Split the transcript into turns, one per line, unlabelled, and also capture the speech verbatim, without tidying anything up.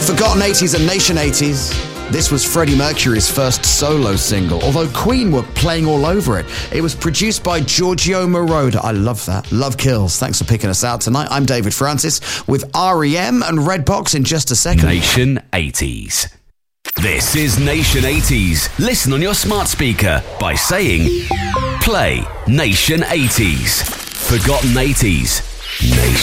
Forgotten eighties and Nation eighties. This was Freddie Mercury's first solo single, although Queen were playing all over it. It was produced by Giorgio Moroder. I love that. Love kills. Thanks for picking us out tonight. I'm David Francis with R E M and Redbox in just a second.
Nation eighties. This is Nation eighties. Listen on your smart speaker by saying, play Nation eighties. Forgotten eighties. Nation.